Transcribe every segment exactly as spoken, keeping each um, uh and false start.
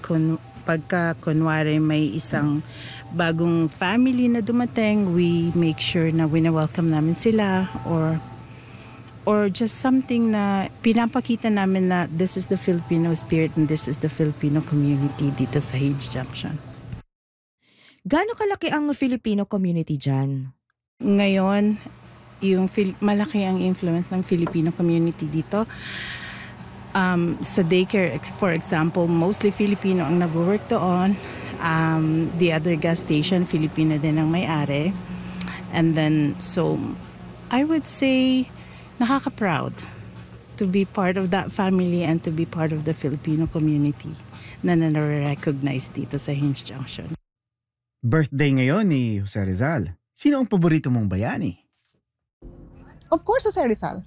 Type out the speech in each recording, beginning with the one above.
kun, pagka kunwari may isang bagong family na dumating, we make sure na wina-welcome namin sila or or just something na pinapakita namin na this is the Filipino spirit and this is the Filipino community dito sa Haines Junction. Gaano kalaki ang Filipino community dyan? Ngayon, yung Fil- malaki ang influence ng Filipino community dito. Um, sa daycare, ex- for example, mostly Filipino ang nag-work doon. Um, the other gas station, Filipino din ang may-ari. And then, so, I would say, nakaka-proud to be part of that family and to be part of the Filipino community na na-recognize dito sa Haines Junction. Birthday ngayon ni Jose Rizal. Sino ang paborito mong bayani? Of course, Jose Rizal.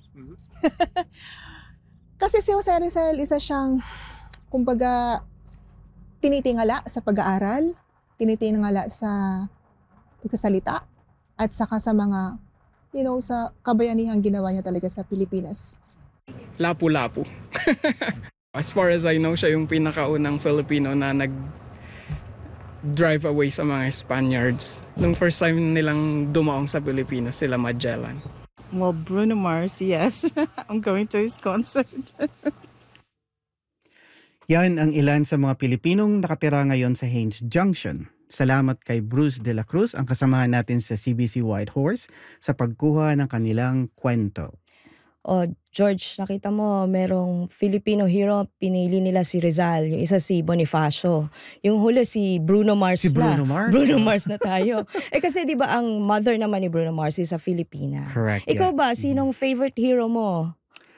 Kasi si Jose Rizal, isa siyang, kumbaga, tinitingala sa pag-aaral, tinitingala sa pagsasalita, at saka sa mga, you know, sa kabayanihang ginawa niya talaga sa Pilipinas. Lapu-lapu. As far as I know, siya yung pinakaunang Filipino na nag-drive away sa mga Spaniards. Nung first time nilang dumaong sa Pilipinas, sila Magellan. Well, Bruno Mars, yes. I'm going to his concert. Yan ang ilan sa mga Pilipinong nakatira ngayon sa Haines Junction. Salamat kay Bruce de la Cruz, ang kasamahan natin sa C B C Whitehorse, sa pagkuha ng kanilang kwento. O George, nakita mo merong Filipino hero, pinili nila si Rizal, yung isa si Bonifacio. Yung huli si Bruno Mars Si na. Bruno Mars? Bruno Mars na tayo. Eh kasi di ba ang mother naman ni Bruno Mars is sa Filipina. Correct. Ikaw yeah. ba, sinong favorite hero mo?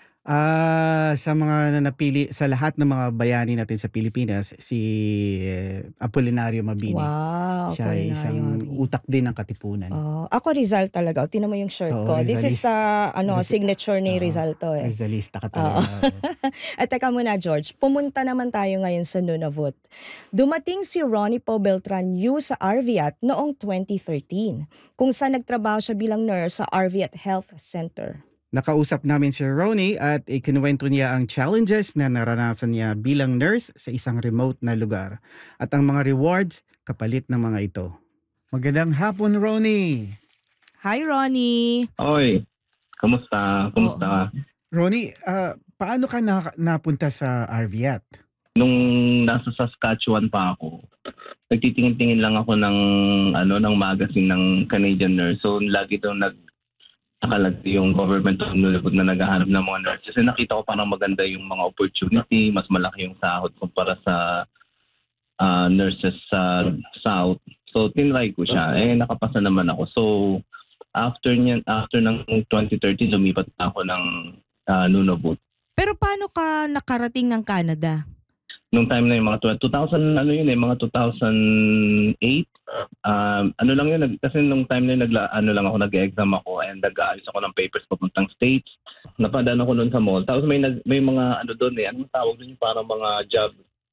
Ah, sa mga napili sa lahat ng mga bayani natin sa Pilipinas, si eh, Apolinario Mabini. Wow, Siya ay Apolinario isang Mabini. utak din ng Katipunan. Oh, ako Rizal talaga. O, tingnan mo yung shirt Oo, ko. This is Rizalist. sa ano, Riz- signature ni Oo, Rizal to eh. Rizalista ka Oo. talaga. At teka muna George, pumunta naman tayo ngayon sa Nunavut. Dumating si Ronnie Poe Beltran Yu sa R V A T noong twenty thirteen, kung saan nagtrabaho siya bilang nurse sa R V A T Health Center. Nakausap namin si Ronnie at ikinuwento niya ang challenges na naranasan niya bilang nurse sa isang remote na lugar at ang mga rewards kapalit ng mga ito. Magandang hapon, Ronnie! Hi Ronnie! Oy, kamusta? Kamusta? Ronnie, ah, paano ka na- napunta sa R V A T? Nung nasa Saskatchewan pa ako, nagtitingin-tingin lang ako ng ano ng magazine ng Canadian Nurse. So lagi daw nag nakalagay yung government of Nunavut na naghahanap ng mga nurses. Kasi nakita ko parang maganda yung mga opportunity, mas malaki yung sahod kumpara sa uh, nurses sa South. So tinry ko siya. Eh nakapasa naman ako. So after niyan, after ng twenty thirteen, lumipat ako ng uh, Nunavut. Pero paano ka nakarating ng Canada? Nung time na yung mga two thousand, ano yun eh, mga two thousand eight, um, ano lang yun, nag, kasi nung time na yun, nagla, ano lang ako, nag-exam ako and nag-aalis ako ng papers papuntang States. Napadaan ako nun sa mall. Tapos may, nag, may mga ano doon eh, anong tawag doon yung parang mga job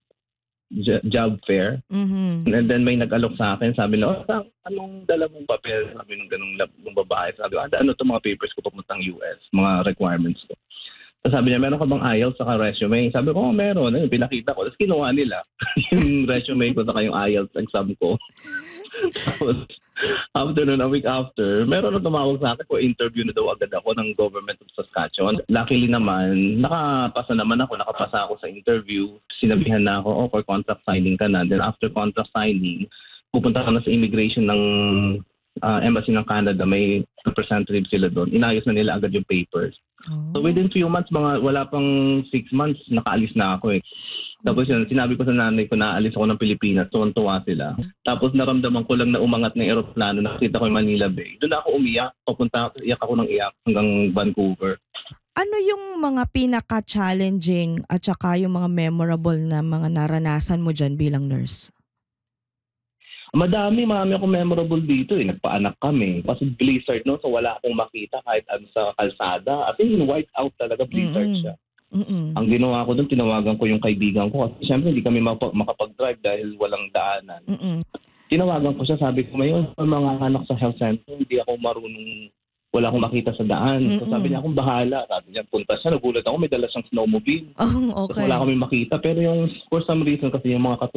j- job fair. Mm-hmm. And then may nag-alok sa akin, sabi na, oh, anong dala mong papel? Sabi nung ganung lab, nung babae, sabi ko, ah, ano to mga papers ko papuntang U S, mga requirements ko. Tapos sabi niya, meron ka bang I E L T S saka resume? Sabi ko, oh, meron. Ayun, pinakita ko. Tapos kinuha nila yung resume ko saka yung I E L T S exam ko. Tapos, after nun, a week after, meron na tumawag sa akin for interview na daw agad ako ng government of Saskatchewan. Luckily naman, nakapasa naman ako. Nakapasa ako sa interview. Sinabihan na ako, oh, for contract signing ka na. Then after contract signing, pupunta ka na sa immigration ng uh, embassy ng Canada. May representative sila doon. Inayos na nila agad yung papers. Oh. So within few months, mga wala pang six months, nakaalis na ako eh. Tapos yun, sinabi ko sa nanay ko na aalis ako ng Pilipinas, tuwan-tuwa sila. Tapos naramdaman ko lang na umangat ng eroplano, nakita ko yung Manila Bay. Doon ako umiyak, papunta, iyak ako ng iyak hanggang Vancouver. Ano yung mga pinaka-challenging at saka yung mga memorable na mga naranasan mo dyan bilang nurse? Madami, marami akong memorable dito eh. Nagpaanak kami. Kasi blizzard no, so wala akong makita kahit ano sa kalsada. At in white out talaga, blizzard Mm-mm. siya. Mm-mm. Ang ginawa ko doon, tinawagan ko yung kaibigan ko. Kasi syempre hindi kami mapa- makapag-drive dahil walang daanan. Mm-mm. Tinawagan ko siya, sabi ko, mayon, mga anak sa health center, hindi ako marunong, wala akong makita sa daan. So Mm-mm. sabi niya, akong bahala. Sabi niya, punta siya, nagulat ako, may dala siyang snowmobile. Oh, Tapos okay. wala kami makita. Pero yung, for some reason, kasi yung mga